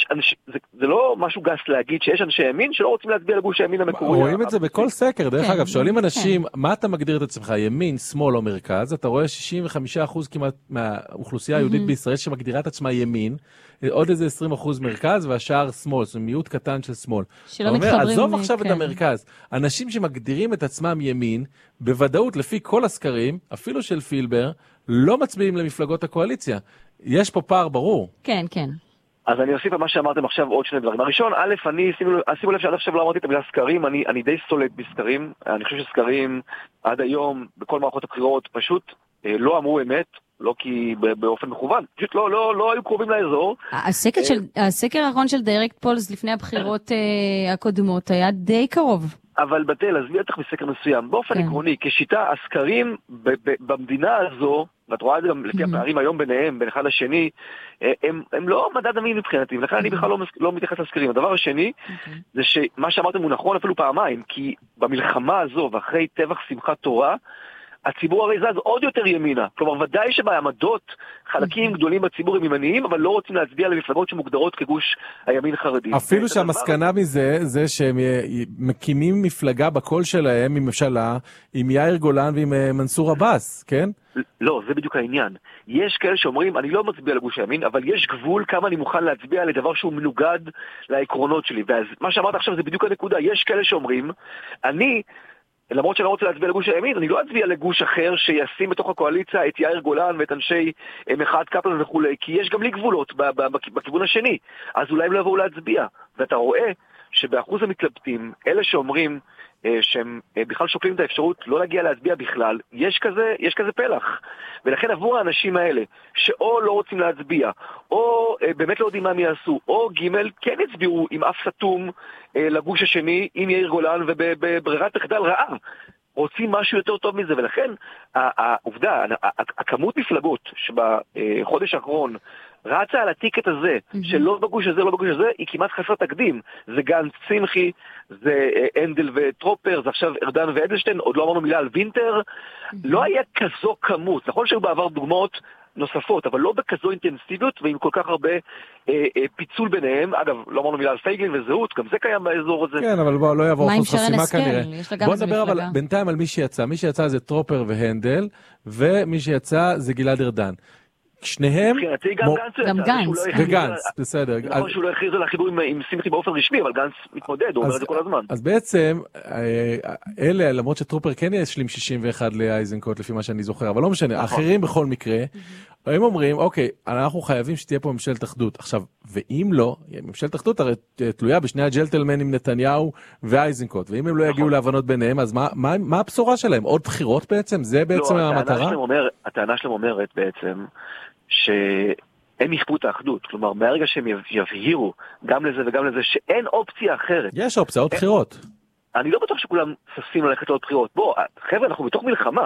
זה לא משהו גס להגיד שיש אנשי ימין שלא רוצים להצביע לגוש הימין המקורי. רואים את זה בכל סקר, דרך אגב, שואלים אנשים, מה אתה מגדיר את עצמך, ימין, שמאל או מרכז, אתה רואה 65% כמעט מהאוכלוסייה היהודית בישראל שמגדירה את עצמה ימין, עוד איזה 20% מרכז והשאר שמאל, זאת אומרת מיעוט קטן של שמאל. שלא מתחברים. עזוב עכשיו את המרכז, אנשים שמגדירים את עצמם ימין, בוודאות לפי כל הסקרים, אפילו של פילבר, לא מצביעים למפלגות הקואליציה. יש פה פער ברור. כן, כן. אז אני אוסיף על מה שאמרתם עכשיו עוד שני דברים. הראשון, א', שימו לב שעד עכשיו לא אמרתי את המילה סקרים, אני די סולט בסקרים. אני חושב שסקרים עד היום, בכל מערכות הבחירות, פשוט לא אמרו אמת, לא כי באופן מכוון, פשוט לא היו קרובים לאזור. הסקר האחרון של דיירקט פולס לפני הבחירות הקודמות היה די קרוב. אבל בתל, אז בטח מסקר מסוים, באופן עקרוני, כשיטה, הסקרים במדינה הזו, ואת רואה את זה גם לפי הפערים היום ביניהם, בין אחד לשני, הם לא מדד אמין מבחינתי, ולכן אני בכלל לא מתייחס לסקרים. הדבר השני, זה שמה שאמרתם הוא נכון אפילו פעמיים, כי במלחמה הזו, ואחרי טבח שמחת תורה, הציבור הרי זז עוד יותר ימינה. כלומר, ודאי שבעמדות חלקים גדולים בציבור הם ימניים, אבל לא רוצים להצביע למפלגות שמוגדרות כגוש הימין חרדי. אפילו שהמסקנה מזה, זה שהם מקימים מפלגה בקול שלהם, מממשלה, עם יאיר גולן ועם מנסור עבאס, כן? לא, זה בדיוק העניין. יש כאלה שאומרים, אני לא מצביע לגוש הימין, אבל יש גבול כמה אני מוכן להצביע לדבר שהוא מנוגד לעקרונות שלי. ואז מה שאמרת עכשיו זה בדיוק הנקודה. יש כאלה שאומרים, למרות שאני לא רוצה להצביע לגוש הימין, אני לא אצביע לגוש אחר שישים בתוך הקואליציה את יאיר גולן ואת אנשי מחאת קפלן וכו', כי יש גם לי גבולות בכיוון השני, אז אולי הם לא יבואו להצביע. ואתה רואה שבאחוז המתלבטים, אלה שאומרים שהם בכלל שוקלים את האפשרות לא להגיע להצביע בכלל, יש כזה פלח. ולכן עבור האנשים האלה, שאו לא רוצים להצביע, או באמת לא יודעים מה הם יעשו, או ג' כן הצביעו עם אף סתום לגוש השני, עם יאיר גולן ובברירת תחדל רעה. רוצים משהו יותר טוב מזה, ולכן העובדה, הכמות מפלגות שבחודש האחרון רצה על הטיקט הזה, שלא בגוש הזה, לא בגוש הזה, היא כמעט חסר תקדים. זה גנץ צמחי, זה אנדל וטרופר, זה עכשיו ארדן ואדלשטיין, עוד לא אמרנו מילה על וינטר. לא היה כזו כמות, נכון שהיו בעבר דוגמאות נוספות, אבל לא בכזו אינטנסיביות, ועם כל כך הרבה פיצול ביניהם. אגב, לא אמרנו מילה על פייגלין וזהות, גם זה קיים באזור הזה. כן, אבל בוא, לא יעבור אחוז חסימה כנראה. בוא נדבר אבל בינתיים על מי שיצא. מי שיצא זה טרופר והנדל, ומי שיצא זה גלעד ארדן. שניהם... גם גנץ. וגנץ, בסדר. נכון שהוא לא הכריז על החיבור עם שמחי באופן רשמי, אבל גנץ מתמודד, הוא אומר את זה כל הזמן. אז בעצם, אלה, למרות שטרופר כן ישלים 61 לאייזנקוט, לפי מה שאני זוכר, אבל לא משנה, האחרים בכל מקרה, הם אומרים, אוקיי, אנחנו חייבים שתהיה פה ממשלת אחדות. עכשיו, ואם לא, ממשלת אחדות הרי תלויה בשני הג'לטלמנים נתניהו ואייזנקוט, ואם הם לא יגיעו להבנות ביניהם, אז מה הבשורה שלהם? עוד בחירות בעצם? זה בעצם המטרה? הטענה שלהם אומרת בעצם שהם יכפו את האחדות. כלומר, מהרגע שהם יבהירו גם לזה וגם לזה שאין אופציה אחרת. יש אופציה, עוד בחירות. אני לא בטוח שכולם ששים ללכת לעוד בחירות. בוא, חבר'ה, אנחנו בתוך מלחמה.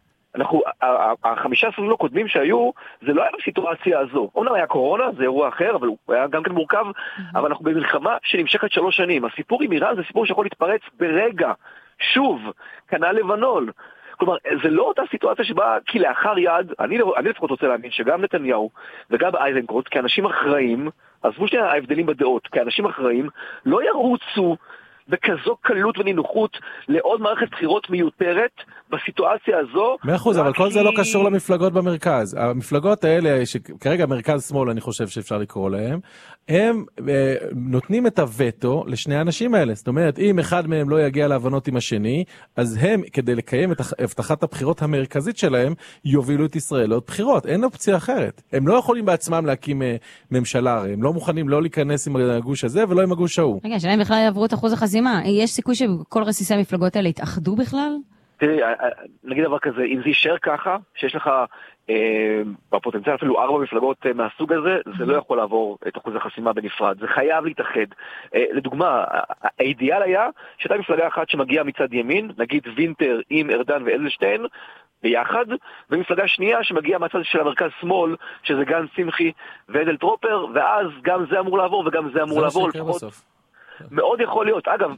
ה15 שנים הקודמים שהיו, זה לא היה בסיטואציה הזו. אומנם היה קורונה, זה אירוע אחר, אבל הוא היה גם כן מורכב, אבל אנחנו במלחמה שנמשכת 3 שנים. הסיפור עם איראן זה סיפור שיכול להתפרץ ברגע. שוב, כנ"ל לבנון. כלומר, זה לא אותה סיטואציה שבה, כי לאחר יד, אני לפחות רוצה להאמין שגם נתניהו וגם אייזנקוט, כאנשים אחראים, עזבו שני ההבדלים בדעות, כאנשים אחראים, לא ירוצו בכזו קלות ונינוחות לעוד מערכת בחירות מיותרת בסיטואציה הזו. 100%, אבל כל זה לא קשור למפלגות במרכז. המפלגות האלה, שכרגע מרכז שמאל אני חושב שאפשר לקרוא להם, הם נותנים את הווטו לשני האנשים האלה. זאת אומרת, אם אחד מהם לא יגיע להבנות עם השני, אז הם, כדי לקיים את הבטחת הבחירות המרכזית שלהם, יובילו את ישראל לעוד בחירות. אין אופציה אחרת. הם לא יכולים בעצמם להקים ממשלה, הם לא מוכנים לא להיכנס עם הגוש הזה ולא עם הגוש ההוא. רגע, שלהם בכלל יעברו את אחוז החסימה. יש סיכוי שכל רסיסי המפלגות האלה יתאחדו בכלל? תראי, נגיד דבר כזה, אם זה יישאר ככה, שיש לך בפוטנציאל אפילו 4 מפלגות מהסוג הזה, זה לא יכול לעבור את אחוז החסימה בנפרד, זה חייב להתאחד. לדוגמה, האידיאל היה שהייתה מפלגה אחת שמגיעה מצד ימין, נגיד וינטר עם ארדן ואדלשטיין, ביחד, ומפלגה שנייה שמגיעה מהצד של המרכז שמאל, שזה גנץ צמחי ואדל טרופר, ואז גם זה אמור לעבור וגם זה אמור לעבור. מאוד יכול להיות. אגב,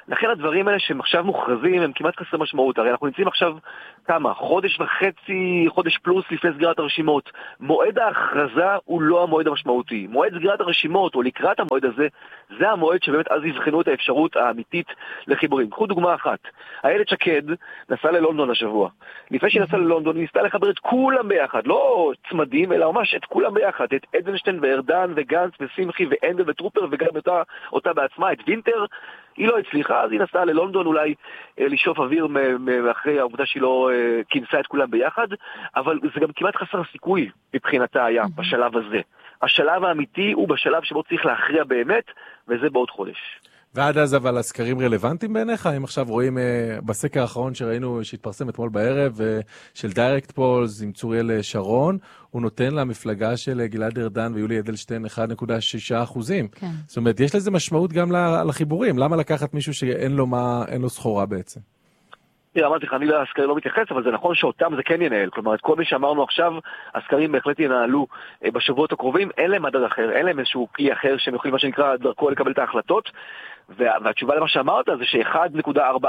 לכן הדברים האלה שהם עכשיו מוכרזים הם כמעט חסרי משמעות. הרי אנחנו נמצאים עכשיו חודש וחצי, חודש פלוס לפני סגירת הרשימות. מועד ההכרזה הוא לא המועד המשמעותי. מועד סגירת הרשימות או לקראת המועד הזה, זה המועד שבאמת אז יבחנו את האפשרות האמיתית לחיבורים. קחו דוגמה אחת. איילת שקד נסעה ללונדון השבוע. לפני שהיא נסעה ללונדון היא ניסתה לחבר את כולם ביחד, לא צמדים אלא ממש את כולם ביחד, את אדלשטיין וארדן וגנץ ושמחי ואנדל וטרופר וגם אותה בעצמה, את וינטר. היא לא הצליחה, אז היא נסעה ללונדון אולי לשאוף אוויר אחרי העובדה שהיא לא כינסה את כולם ביחד, אבל זה גם כמעט חסר סיכוי מבחינתה היה בשלב הזה. השלב האמיתי הוא בשלב שבו צריך להכריע באמת, וזה בעוד חודש. ועד אז אבל הסקרים רלוונטיים בעיניך? אם עכשיו רואים בסקר האחרון שראינו שהתפרסם אתמול בערב של דיירקט פולס עם צוריאל שרון, הוא נותן למפלגה של גלעד ארדן ויולי אדלשטיין 1.6%. כן. זאת אומרת, יש לזה משמעות גם לחיבורים. למה לקחת מישהו שאין לו סחורה בעצם? אמרתי לך, אני לסקרים לא מתייחס, אבל זה נכון שאותם זה כן ינהל. כלומר, את כל מי שאמרנו עכשיו, הסקרים בהחלט ינהלו בשבועות הקרובים, אין להם מדד אחר, אין להם איזשהו כלי אחר שהם יכולים, מה שנקרא, דרכו לקבל את ההחלטות. והתשובה למה שאמרת זה ש1.4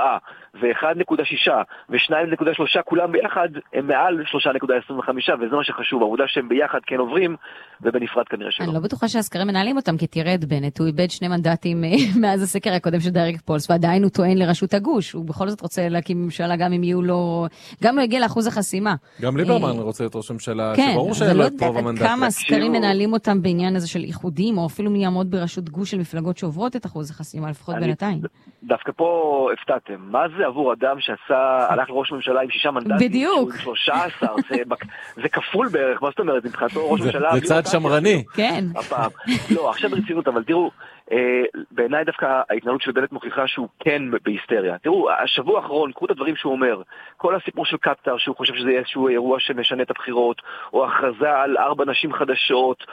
ו1.6 ו2.3 כולם ביחד הם מעל 3.25, וזה מה שחשוב, העובדה שהם ביחד כן עוברים ובנפרד כנראה שלא. אני לא בטוחה שהסקרים מנהלים אותם, כי תראה את בנט, הוא איבד 2 מנדטים מאז הסקר הקודם של דיירקט פולס, ועדיין הוא טוען לראשות הגוש, הוא בכל זאת רוצה להקים ממשלה גם אם יהיו לו, גם הוא יגיע לאחוז החסימה. גם ליברמן רוצה להיות ראש ממשלה, שברור שאין לו את רוב המנדט. כמה סקרים מנהלים אותם בעניין הזה של איחודים, או אפילו מי יעמוד בראשות גוש של מפלגות שעוברות את אחוז החסימה, לפחות בינתיים. דווקא פה הפתעתם. מה זה עבור אדם הלך לראש ממשלה עם 6 מנדטים? בדיוק. 13, זה כפול בערך, מה זאת אומרת? מבחינתו ראש ממשלה... זה צעד שמרני. כן. לא, עכשיו ברצינות, אבל תראו, בעיניי דווקא ההתנהלות של בנט מוכיחה שהוא כן בהיסטריה. תראו, השבוע האחרון, קחו את הדברים שהוא אומר, כל הסיפור של קפטר, שהוא חושב שזה איזשהו אירוע שמשנה את הבחירות, או הכרזה על 4 נשים חדשות,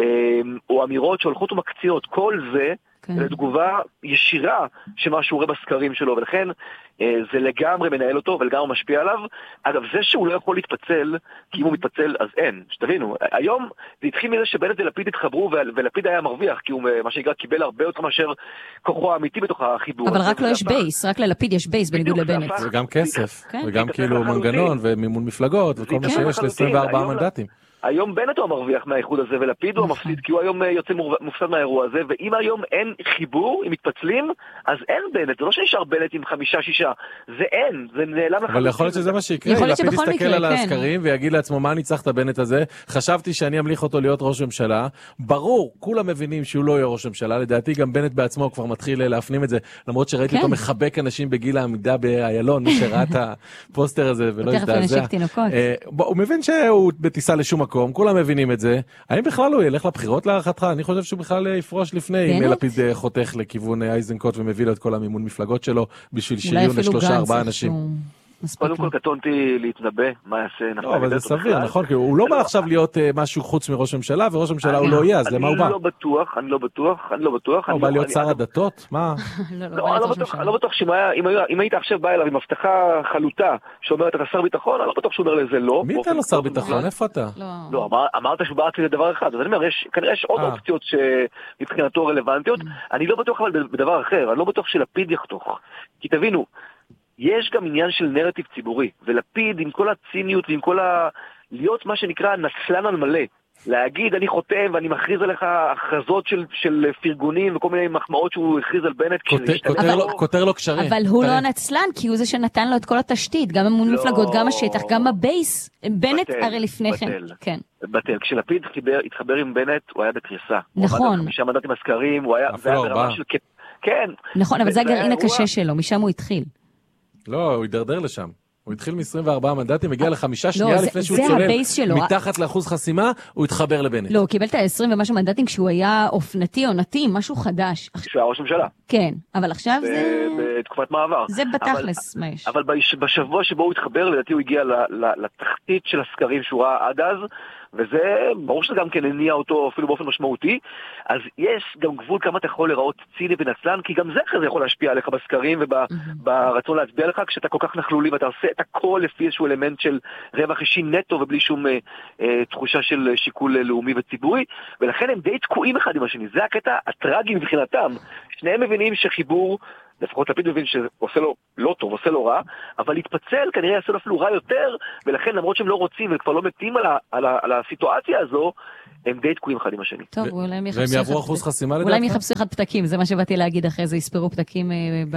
או אמירות שהולכות ומקציעות, כל זה לתגובה ישירה שמה שהוא רואה בסקרים שלו, ולכן זה לגמרי מנהל אותו ולגמרי משפיע עליו. אגב, זה שהוא לא יכול להתפצל, כי אם הוא מתפצל אז אין, שתבינו, היום זה התחיל מזה שבנט ולפיד התחברו, ולפיד היה מרוויח, כי הוא מה שנקרא קיבל הרבה יותר מאשר כוחו האמיתי בתוך החיבור. אבל רק לא יש בייס, רק ללפיד יש בייס בניגוד לבנט. וגם כסף, וגם כאילו מנגנון ומימון מפלגות וכל מה שיש ל-24 מנדטים. היום בנט הוא המרוויח מהאיחוד הזה, ולפיד הוא המפסיד, כי הוא היום יוצא מופסד מהאירוע הזה, ואם היום אין חיבור, אם מתפצלים, אז אין בנט, זה לא שנשאר בנט עם 5-6, זה אין, זה נעלם לחלוטין. אבל יכול להיות שזה מה שיקרה, לפיד יסתכל על הסקרים ויגיד לעצמו, מה ניצח את הבנט הזה, חשבתי שאני אמליך אותו להיות ראש ממשלה, ברור, כולם מבינים שהוא לא יהיה ראש ממשלה, לדעתי גם בנט בעצמו כבר מתחיל להפנים את זה, למרות שראיתי אותו מחבק אנשים בגיל העמידה באיילון, מי שראה את הפוסטר הזה ולא הזדעזע. הוא מבין שהוא בטיסה לשום מקום, כולם מבינים את זה. האם בכלל הוא ילך לבחירות להערכתך? אני חושב שהוא בכלל יפרוש לפני, אם לפיד חותך לכיוון אייזנקוט ומביא לו את כל המימון מפלגות שלו, בשביל שיהיו ל3-4 אנשים. קודם כל קטונתי להתנבא מה יעשה נפתלי בנט. לא, אבל זה סביר, נכון? הוא לא בא עכשיו להיות משהו חוץ מראש ממשלה, וראש ממשלה הוא לא יהיה, אז למה הוא בא? אני לא בטוח. הוא בא להיות שר הדתות? מה? לא, אני לא בטוח שאם היית עכשיו בא אליו עם הבטחה חלוטה שאומרת אתה שר ביטחון, אני לא בטוח שהוא אומר לזה לא. מי אתה לא שר ביטחון? איפה אתה? לא, אמרת שהוא בא רק לדבר אחד, אז אני אומר, כנראה יש עוד אופציות שמבחינתו רלוונטיות. אני לא בטוח אבל בדבר אחר, אני לא בטוח שלפיד יחתוך. כי תבינו, יש גם עניין של נרטיב ציבורי, ולפיד עם כל הציניות ועם כל להיות מה שנקרא נצלן על מלא, להגיד אני חותם ואני מכריז עליך הכרזות של פרגונים וכל מיני מחמאות שהוא הכריז על בנט. כותר לו קשרים. אבל הוא לא נצלן, כי הוא זה שנתן לו את כל התשתית, גם המון מפלגות, גם השטח, גם הבייס. בנט הרי לפני כן. בטל. כשלפיד התחבר עם בנט, הוא היה בקריסה. נכון. הוא עמד על 5 מנדטים הסקרים, הוא היה ברמה של... כן. נכון, אבל זה הגרעין הקשה שלו, משם הוא התחיל. לא, הוא יידרדר לשם. הוא התחיל מ-24 מנדטים, הגיע ל5 שנייה לפני שהוא צולל מתחת לאחוז חסימה, הוא התחבר לבנט. לא, הוא קיבל את ה-20 ומשהו מנדטים כשהוא היה אופנתי או נתי, משהו חדש. כשהוא היה ראש ממשלה. כן, אבל עכשיו זה... בתקופת מעבר. זה בתכלס, מה יש? אבל בשבוע שבו הוא התחבר, לדעתי הוא הגיע לתחתית של הסקרים שהוא ראה עד אז, וזה, ברור שזה גם כן הניע אותו אפילו באופן משמעותי, אז יש גם גבול כמה אתה יכול לראות ציני ונצלן, כי גם זה אחרי זה יכול להשפיע עליך בסקרים וברצון להצביע לך, כשאתה כל כך נכלולי ואתה עושה את הכל לפי איזשהו אלמנט של רווח אישי נטו ובלי שום תחושה של שיקול לאומי וציבורי, ולכן הם די תקועים אחד עם השני, זה הקטע הטרגי מבחינתם, שניהם מבינים שחיבור לפחות לפיד מבין שעושה לו לא טוב, עושה לו רע, אבל להתפצל כנראה יעשה לו אפילו רע יותר, ולכן למרות שהם לא רוצים וכבר לא מתים על הסיטואציה הזו, הם די תקועים אחד עם השני. טוב, אולי הם והם יעברו אחוז חסימה לדעתך? אולי הם יחפשו אחד פתקים, זה מה שבאתי להגיד אחרי זה, יספרו פתקים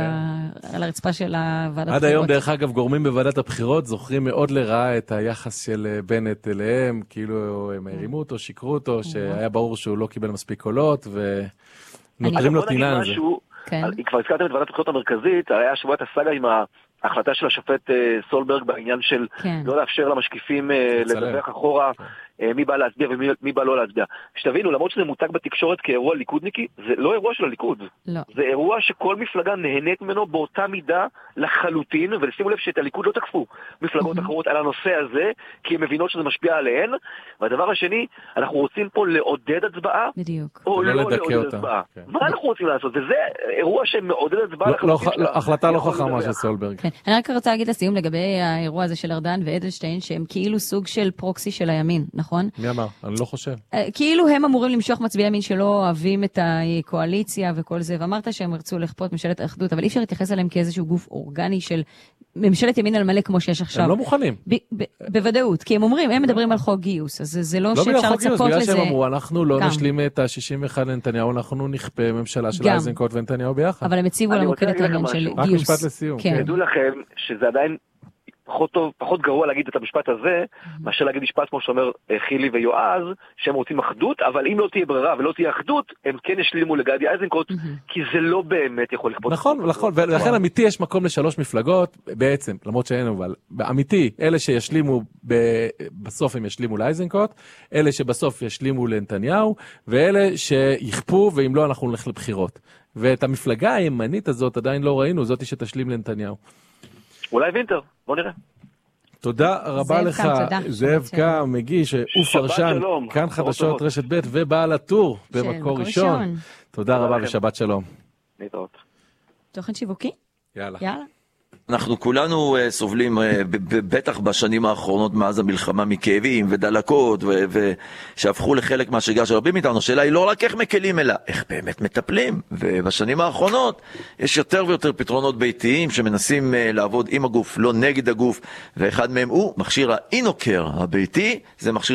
על הרצפה של הוועדת הבחירות. עד היום, דרך אגב, גורמים בוועדת הבחירות זוכרים מאוד לרעה את היחס של בנט אליהם, כאילו הם הרימו אותו, שיקרו אותו, שהיה ברור שהוא לא קיבל מספיק קולות, ונותרים לו תינן על זה. כבר הזכרתם את ועדת הבחירות המרכזית, היה שבועת הסאגה עם ההחלטה של השופט סולברג בעניין של לא לאפשר למשקיפים לדווח אחורה מי בא להצביע ומי בא לא להצביע. שתבינו, למרות שזה מוצג בתקשורת כאירוע ליכודניקי, זה לא אירוע של הליכוד. לא. זה אירוע שכל מפלגה נהנית ממנו באותה מידה לחלוטין, ולשימו לב שאת הליכוד לא תקפו מפלגות אחרות על הנושא הזה, כי הם מבינות שזה משפיע עליהן. והדבר השני, אנחנו רוצים פה לעודד הצבעה, בדיוק. או לא לעודד הצבעה. מה אנחנו רוצים לעשות? וזה אירוע שמעודד הצבעה לחלוטין. החלטה לא חכמה של סולברג. אני רק רוצה להגיד לסיום לגבי האירוע הזה של ארדן ואדלשטיין, שהם כאילו סוג של פרוקסי של הימין, נכון? מי אמר? אני לא חושב. כאילו הם אמורים למשוך מצביעי ימין שלא אוהבים את הקואליציה וכל זה, ואמרת שהם ירצו לכפות ממשלת האחדות, אבל אי אפשר להתייחס אליהם כאיזשהו גוף אורגני של ממשלת ימין על מלא כמו שיש עכשיו. הם לא מוכנים. בוודאות, כי הם אומרים, הם מדברים על חוק גיוס, אז זה לא שאפשר לצפות לזה. בגלל שהם אמרו, אנחנו לא נשלים את ה-61 לנתניהו, אנחנו נכפה ממשלה של אייזנקוט ונתניהו ביחד. אבל הם הציבו למוקד את העניין של גיוס. רק משפט לסיום. תדעו לכם שזה עדיין פחות גרוע להגיד את המשפט הזה, מאשר להגיד משפט כמו שאומר חילי ויועז, שהם רוצים אחדות, אבל אם לא תהיה ברירה ולא תהיה אחדות, הם כן ישלימו לגדי אייזנקוט, כי זה לא באמת יכול לכפות. נכון, ולכן אמיתי יש מקום לשלוש מפלגות, בעצם, למרות שאין, אבל אמיתי, אלה שישלימו, בסוף הם ישלימו לאייזנקוט, אלה שבסוף ישלימו לנתניהו, ואלה שיכפו, ואם לא אנחנו נלך לבחירות. ואת המפלגה הימנית הזאת עדיין לא ראינו, זאת שתשלים לנתניהו. אולי וינטר, בוא נראה. תודה רבה לך, זאב קם, מגיש, ופרשן, כאן חדשות רשת ב' ובעל הטור במקור ראשון. תודה רבה ושבת שלום. להתראות. תוכן שיווקי? יאללה. אנחנו כולנו סובלים, בטח בשנים האחרונות מאז המלחמה, מכאבים ודלקות, שהפכו לחלק מהשגרה של רבים מאיתנו. השאלה היא לא רק איך מקלים, אלא איך באמת מטפלים. ובשנים האחרונות יש יותר ויותר פתרונות ביתיים שמנסים לעבוד עם הגוף, לא נגד הגוף, ואחד מהם הוא מכשיר האינוקר הביתי. זה מכשיר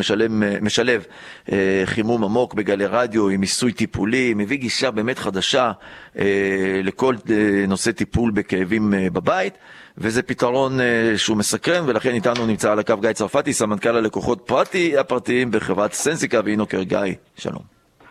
שמשלב חימום עמוק בגלי רדיו עם מיסוי טיפולי, מביא גישה באמת חדשה לכל נושא טיפול בכאבים בבית, וזה פתרון שהוא מסקרן, ולכן איתנו נמצא על הקו גיא צרפתי, סמנכ"ל הלקוחות הפרטיים בחברת סנסיקה ואינוקר. גיא, שלום.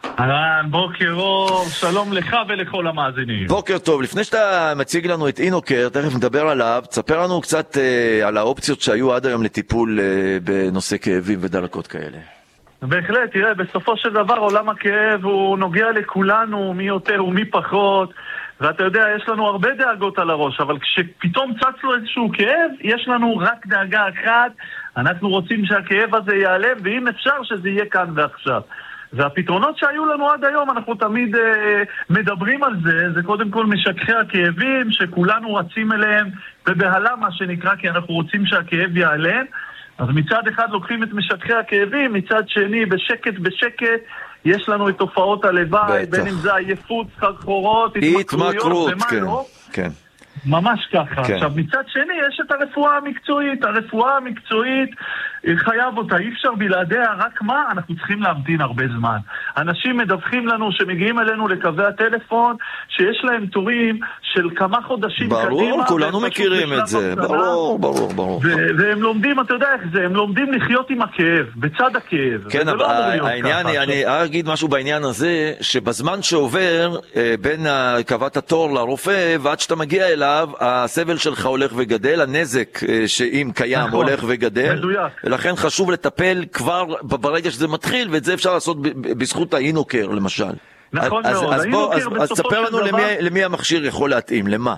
בוקר אור, שלום לך ולכל המאזינים. בוקר טוב, לפני שאתה מציג לנו את אינוקר, תכף נדבר עליו, תספר לנו קצת על האופציות שהיו עד היום לטיפול בנושא כאבים ודלקות כאלה. בהחלט, תראה, בסופו של דבר עולם הכאב הוא נוגע לכולנו, מי יותר ומי פחות, ואתה יודע, יש לנו הרבה דאגות על הראש, אבל כשפתאום צץ לו איזשהו כאב, יש לנו רק דאגה אחת, אנחנו רוצים שהכאב הזה ייעלם, ואם אפשר שזה יהיה כאן ועכשיו. והפתרונות שהיו לנו עד היום, אנחנו תמיד מדברים על זה, זה קודם כל משככי הכאבים, שכולנו רצים אליהם, ובהלה מה שנקרא, כי אנחנו רוצים שהכאב ייעלם. אז מצד אחד לוקחים את משככי הכאבים, מצד שני בשקט, יש לנו את תופעות הלוואי, בין אם זה עייפות, סחרחורות, התמכרויות, ומה כן, לא. כן. ממש ככה. כן. עכשיו, מצד שני יש את הרפואה המקצועית. הרפואה המקצועית חייב אותה, אי אפשר בלעדיה, רק מה? אנחנו צריכים להמתין הרבה זמן. אנשים מדווחים לנו שמגיעים אלינו לקווי הטלפון, שיש להם תורים של כמה חודשים ברור, קדימה. ברור, כולנו מכירים את זה. ברור. והם לומדים, אתה יודע איך זה, הם לומדים לחיות עם הכאב, בצד הכאב. כן, אבל העניין, אני אגיד משהו בעניין הזה, שבזמן שעובר בין קוות התור לרופא, ועד שאתה מגיע אליו, הסבל שלך הולך וגדל, הנזק שאם קיים הולך וגדל. מדויק. ולכן חשוב לטפל כבר ברגע שזה מתחיל, ואת זה אפשר לעשות בזכות האינוקר למשל. נכון מאוד. אז ספר לנו למי המכשיר יכול להתאים, למה?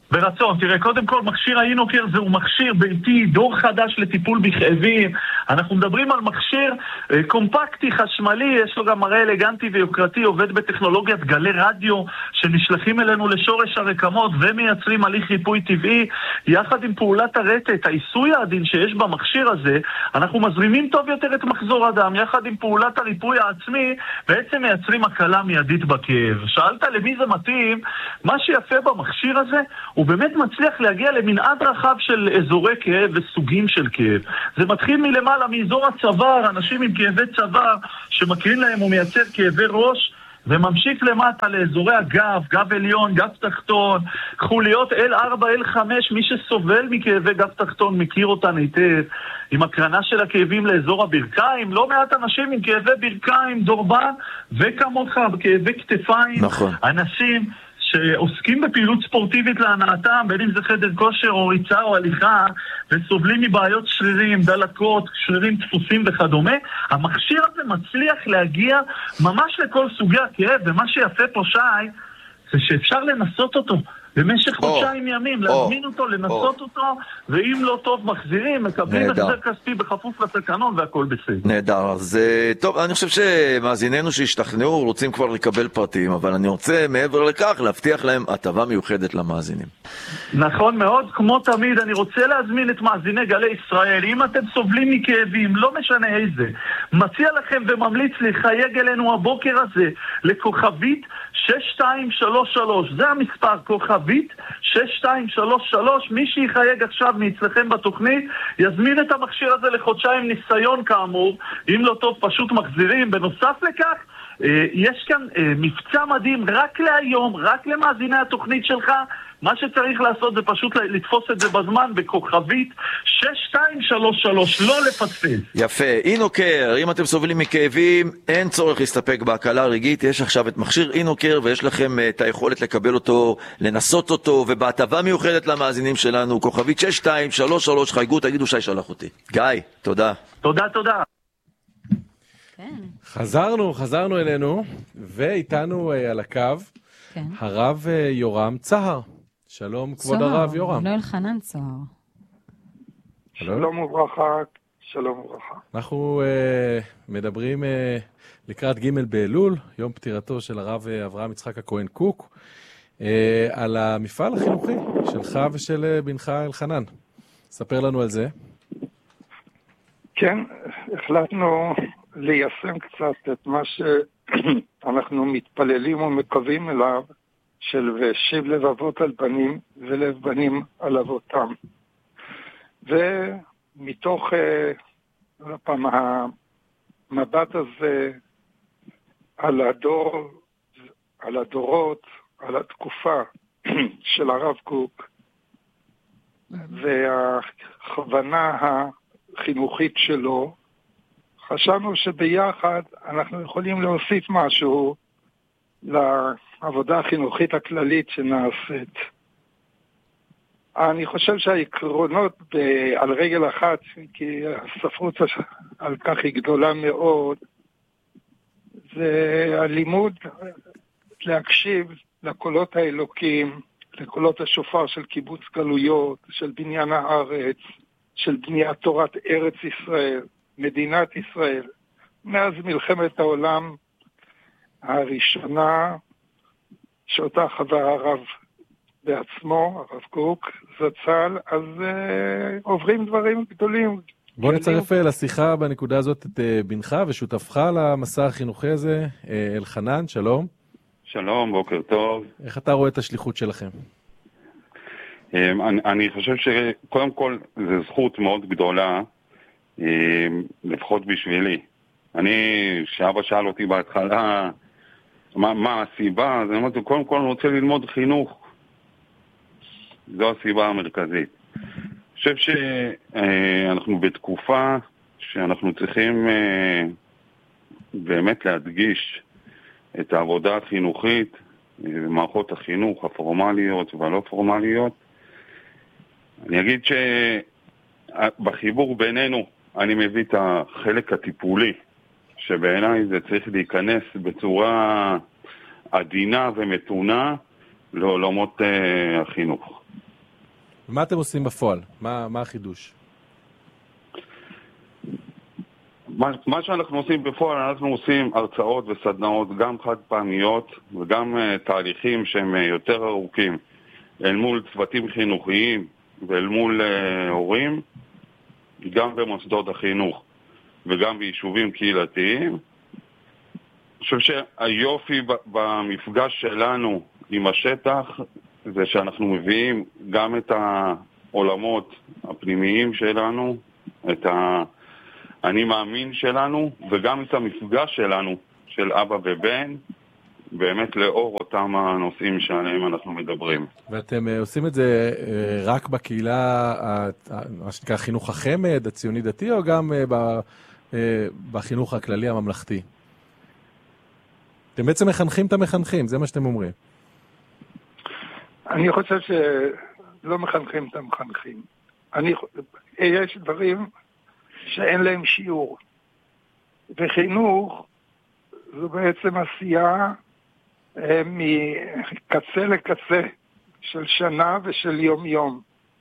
ברצון, תראה, קודם כל מכשיר האינוקר זהו מכשיר ביתי, דור חדש לטיפול בכאבים. אנחנו מדברים על מכשיר קומפקטי, חשמלי, יש לו גם מראה אלגנטי ויוקרתי, עובד בטכנולוגיית גלי רדיו שנשלחים אלינו לשורש הרקמות ומייצרים הליך ריפוי טבעי. יחד עם פעולת הרטט, העיסוי העדין שיש במכשיר הזה, אנחנו מזרימים טוב יותר את מחזור הדם. יחד עם פעולת הריפוי העצמי, בעצם מייצרים הקלה מיידית בכאב. שאלת למי זה מתאים? מה שיפה במכשיר הזה, הוא באמת מצליח להגיע למנעד רחב של אזורי כאב וסוגים של כאב. זה מתחיל מלמעלה, מאזור הצוואר, אנשים עם כאבי צוואר שמקרין להם הוא מייצר כאבי ראש, וממשיך למטה לאזורי הגב, גב עליון, גב תחתון, חוליות L4, L5, מי שסובל מכאבי גב תחתון מכיר אותן היטב, עם הקרנה של הכאבים לאזור הברכיים, לא מעט אנשים עם כאבי ברכיים, דורבן, וכמוך, כאבי כתפיים, נכון. אנשים שעוסקים בפעילות ספורטיבית להנאתם, בין אם זה חדר כושר או ריצה או הליכה, וסובלים מבעיות שרירים, דלקות, שרירים דפוסים וכדומה, המכשיר הזה מצליח להגיע ממש לכל סוגי הכאב, ומה שיפה פה שי, זה שאפשר לנסות אותו במשך חודשיים ימים, להזמין אותו, לנסות אותו, ואם לא טוב מחזירים, מקבלים החזר כספי בכפוף לתקנון והכל בסדר. נהדר, אז טוב, אני חושב שמאזיננו שהשתכנעו רוצים כבר לקבל פרטים, אבל אני רוצה מעבר לכך להבטיח להם הטבה מיוחדת למאזינים. נכון מאוד, כמו תמיד אני רוצה להזמין את מאזיני גלי ישראל, אם אתם סובלים מכאבים, לא משנה איזה, מציע לכם וממליץ לחייג אלינו הבוקר הזה, לכוכבית 6233, זה המספר, כוכבית 6233, מי שיחייג עכשיו מאצלכם בתוכנית, יזמין את המכשיר הזה לחודשיים ניסיון כאמור, אם לא טוב פשוט מחזירים. בנוסף לכך, יש כאן מבצע מדהים רק להיום, רק למאזיני התוכנית שלך, מה שצריך לעשות זה פשוט לתפוס את זה בזמן בכוכבית 6233, לא לפספס. יפה, אינוקר, אם אתם סובלים מכאבים, אין צורך להסתפק בהקלה הרגעית, יש עכשיו את מכשיר אינוקר ויש לכם את היכולת לקבל אותו, לנסות אותו, ובהטבה מיוחדת למאזינים שלנו, כוכבית 6233, חייגו, תגידו שי שלח אותי. גיא, תודה. תודה. חזרנו אלינו, ואיתנו על הקו, הרב יורם צהר. שלום כבוד הרב יורם. לא אלחנן צהר. שלום וברכה, שלום וברכה. אנחנו מדברים לקראת ג' באלול, יום פטירתו של הרב אברהם יצחק הכהן קוק, על המפעל החינוכי שלך ושל בנך אלחנן. ספר לנו על זה. כן, החלטנו ליישם קצת את מה שאנחנו מתפללים ומקווים אליו, של ושיב לב אבות על בנים ולב בנים על אבותם. ומתוך הפעם המבט הזה על הדור, על הדורות, על התקופה של הרב קוק, והכוונה החינוכית שלו, חשבנו שביחד אנחנו יכולים להוסיף משהו לעבודה החינוכית הכללית שנעשית. אני חושב שהעקרונות על רגל אחת, כי הספרות על כך היא גדולה מאוד, זה הלימוד להקשיב לקולות האלוקים, לקולות השופר של קיבוץ גלויות, של בניין הארץ, של בניית תורת ארץ ישראל, מדינת ישראל. מאז מלחמת העולם הראשונה, שאותה חווה הרב בעצמו, הרב קוק, זצ"ל, אז עוברים דברים גדולים. בוא נצרף לשיחה בנקודה הזאת את בנך ושותפך למסע החינוכי הזה, אלחנן, שלום. שלום, בוקר טוב. איך אתה רואה את השליחות שלכם? אני חושב שקודם כל זו זכות מאוד גדולה, לפחות בשבילי. שאבא שאל אותי בהתחלה, מה הסיבה? אז אני אמרתי, קודם כל אני רוצה ללמוד חינוך. זו הסיבה המרכזית. אני חושב שאנחנו בתקופה שאנחנו צריכים באמת להדגיש את העבודה החינוכית, מערכות החינוך הפורמליות והלא פורמליות. אני אגיד שבחיבור בינינו אני מביא את החלק הטיפולי, שבעיניי זה צריך להיכנס בצורה עדינה ומתונה לעולמות החינוך. ומה אתם עושים בפועל? מה החידוש? מה שאנחנו עושים בפועל, אנחנו עושים הרצאות וסדנאות, גם חד פעמיות וגם תהליכים שהם יותר ארוכים, אל מול צוותים חינוכיים ואל מול הורים, גם במוסדות החינוך וגם ביישובים קהילתיים. אני חושב שהיופי במפגש שלנו עם השטח זה שאנחנו מביאים גם את העולמות הפנימיים שלנו, את אני מאמין שלנו, וגם את המפגש שלנו, של אבא ובן, באמת לאור אותם הנושאים שעליהם אנחנו מדברים. ואתם עושים את זה רק בקהילה, מה שנקרא חינוך החמד, הציוני דתי, או גם בחינוך הכללי הממלכתי? אתם בעצם מחנכים את המחנכים, זה מה שאתם אומרים. אני חושב שלא מחנכים את המחנכים. יש דברים שאין להם שיעור. וחינוך זו בעצם עשייה מקצה לקצה של שנה ושל יום יום.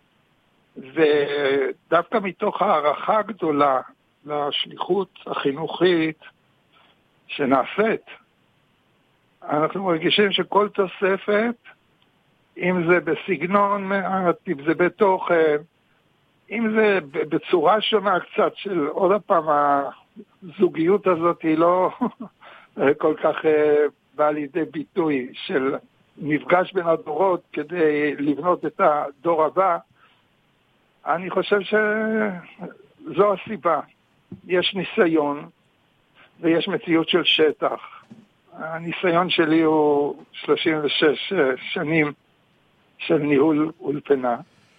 ודווקא מתוך הערכה גדולה לשליחות החינוכית שנעשית, אנחנו מרגישים שכל תוספת, אם זה בסגנון מעט, אם זה בתוכן, אם זה בצורה שונה קצת של עוד הפעם, הזוגיות הזאת היא לא כל כך באה לידי ביטוי של מפגש בין הדורות כדי לבנות את הדור הבא. אני חושב שזו הסיבה. יש ניסיון ויש מציאות של שטח. הניסיון שלי הוא 36 שנים של ניהול אולפנה.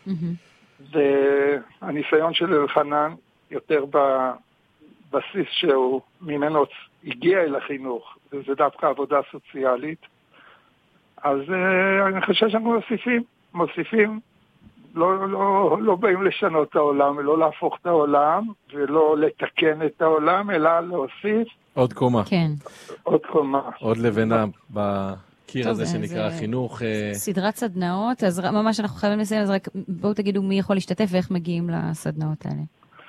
והניסיון של אלחנן יותר בבסיס שהוא ממנו הגיע אל החינוך, וזה דווקא עבודה סוציאלית. אז אני חושב שאנחנו מוסיפים, לא באים לשנות את העולם, ולא להפוך את העולם, ולא לתקן את העולם, אלא להוסיף עוד קומה. כן. עוד קומה. עוד לבנה בקיר הזה שנקרא חינוך. סדרת סדנאות, אז ממש אנחנו חייבים לסיים, אז רק בואו תגידו מי יכול להשתתף ואיך מגיעים לסדנאות האלה.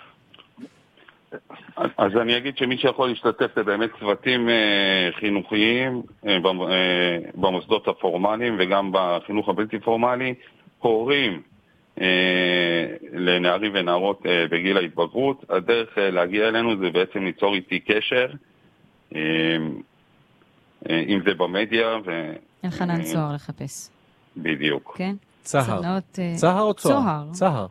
אז אני אגיד שמי שיכול להשתתף זה באמת צוותים חינוכיים במוסדות הפורמליים וגם בחינוך הבלתי פורמלי, הורים לנערים ונערות בגיל ההתבגרות. הדרך להגיע אלינו זה בעצם ליצור איתי קשר, אם זה במדיה. אלחנן צוהר לחפש. בדיוק. כן? צהר. צהר או צוהר? צהר.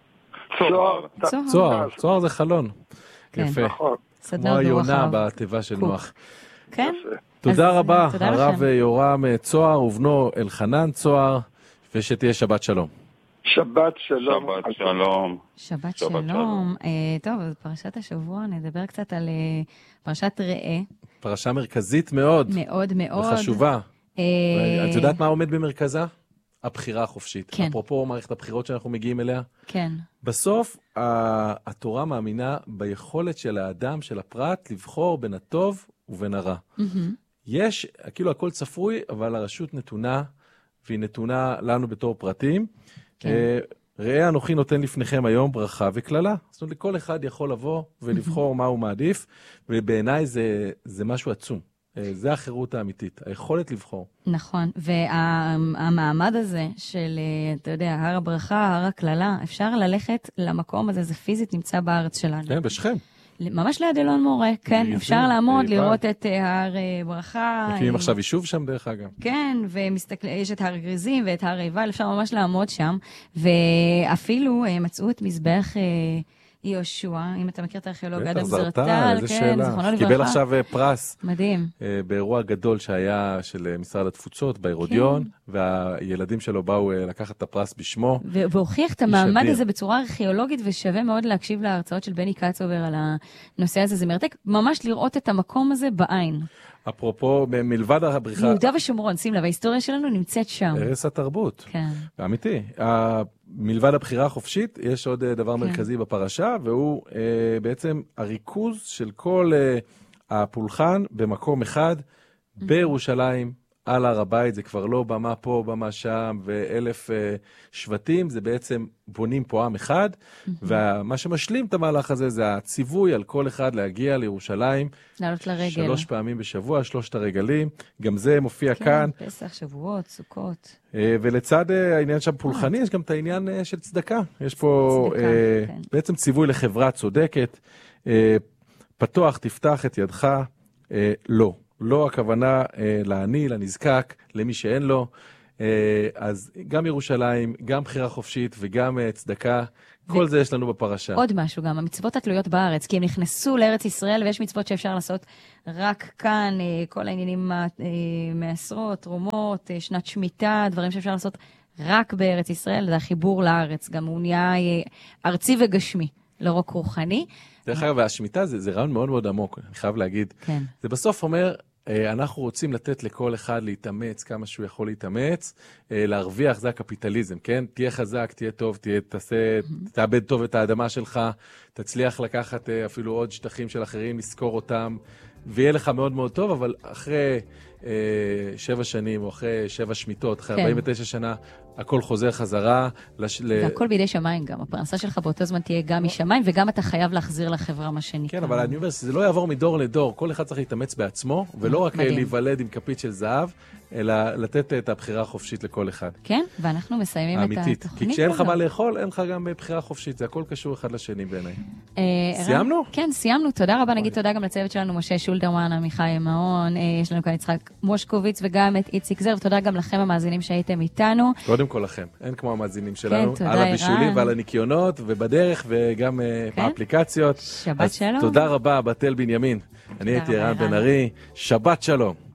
צוהר. צוהר זה חלון. יפה. כמו היונה בתיבה של נוח. כן. תודה רבה, הרב יורם צוהר ובנו אלחנן צוהר, ושתהיה שבת שלום. שבת שלום. שבת שלום. שבת שלום. טוב, אז פרשת השבוע נדבר קצת על פרשת ראה. פרשה מרכזית מאוד. מאוד מאוד. וחשובה. את יודעת מה עומד במרכזה? הבחירה החופשית. כן. אפרופו מערכת הבחירות שאנחנו מגיעים אליה. כן. בסוף, התורה מאמינה ביכולת של האדם, של הפרט, לבחור בין הטוב ובין הרע. יש, כאילו הכל צפוי, אבל הרשות נתונה, והיא נתונה לנו בתור פרטים. כן. ראה אנוכי נותן לפניכם היום ברכה וכללה. זאת אומרת, לכל אחד יכול לבוא ולבחור מה הוא מעדיף, ובעיניי זה משהו עצום. זה החירות האמיתית, היכולת לבחור. נכון, והמעמד הזה של, אתה יודע, הר הברכה, הר הכללה, אפשר ללכת למקום הזה, זה פיזית נמצא בארץ שלנו. כן, בשכם. ממש ליד אלון מורה, כן, אפשר לעמוד, לראות את הר ברכה. מקימים עכשיו יישוב שם דרך אגב. כן, ויש את הר גריזים ואת הר עיבל, אפשר ממש לעמוד שם, ואפילו מצאו את מזבח יהושע, אם אתה מכיר את הארכיאולוג אדם זרטל, איזה שאלה. קיבל עכשיו פרס. מדהים. באירוע גדול שהיה של משרד התפוצות בהרודיון, והילדים שלו באו לקחת את הפרס בשמו. והוכיח את המעמד הזה בצורה ארכיאולוגית, ושווה מאוד להקשיב להרצאות של בני קצובר על הנושא הזה. זה מרתק ממש לראות את המקום הזה בעין. אפרופו, מלבד הבריחה... יהודה ושומרון, שים לב, ההיסטוריה שלנו נמצאת שם. ערש התרבות. כן. אמיתי. מלבד הבחירה החופשית, יש עוד דבר מרכזי בפרשה, והוא בעצם הריכוז של כל הפולחן במקום אחד, בירושלים, על הר הבית, זה כבר לא במה פה, במה שם, ו1,000 שבטים, זה בעצם בונים פה עם אחד, ומה שמשלים את המהלך הזה, זה הציווי על כל אחד להגיע לירושלים, לעלות לרגל. 3 פעמים בשבוע, 3 הרגלים, גם זה מופיע כאן. כן, פסח, שבועות, סוכות. ולצד העניין שם פולחני, יש גם את העניין של צדקה. יש פה בעצם ציווי לחברה צודקת, פתוח, תפתח את ידך, לא. לא הכוונה לעני, לנזקק, למי שאין לו. אז גם ירושלים, גם בחירה חופשית וגם צדקה, כל זה יש לנו בפרשה. עוד משהו גם, המצוות התלויות בארץ, כי הם נכנסו לארץ ישראל ויש מצוות שאפשר לעשות רק כאן, כל העניינים מעשרות, תרומות, שנת שמיטה, דברים שאפשר לעשות רק בארץ ישראל, זה החיבור לארץ, גם הוא נהיה ארצי וגשמי, לא רק רוחני. דרך אגב, השמיטה זה רעיון מאוד מאוד עמוק, אני חייב להגיד. כן. זה בסוף אומר, אנחנו רוצים לתת לכל אחד להתאמץ, כמה שהוא יכול להתאמץ, להרוויח, זה הקפיטליזם, כן? תהיה חזק, תהיה טוב, תאבד טוב את האדמה שלך, תצליח לקחת אפילו עוד שטחים של אחרים, לזכור אותם, ויהיה לך מאוד מאוד טוב, אבל אחרי 7 שנים, או אחרי 7 שמיטות, אחרי 49 שנה, הכל חוזר חזרה. והכל בידי שמיים גם. הפרנסה שלך באותו זמן תהיה גם משמיים, וגם אתה חייב להחזיר לחברה מה שנקרא. כן, אבל אני אומר שזה לא יעבור מדור לדור. כל אחד צריך להתאמץ בעצמו, ולא רק להיוולד עם כפית של זהב, אלא לתת את הבחירה החופשית לכל אחד. כן, ואנחנו מסיימים את התוכנית. כי כשאין לך מה לאכול, אין לך גם בחירה חופשית. זה הכל קשור אחד לשני בעיניי. סיימנו? כן, סיימנו. תודה רבה. נגיד תודה גם לצוות שלנו, משה שולדרמן, עמיחי מעון. יש לנו כאן יצחק מושקוביץ וגם את איציק זר. ותודה גם לכם המאזינים שהייתם איתנו. קודם כל לכם. אין כמו המאזינים שלנו. על הבישולים ועל הניקיונות ובדרך וגם באפליקציות. שבת שלום. תודה רבה, בתל בנימין. אני הייתי ערן בן ארי. שבת שלום.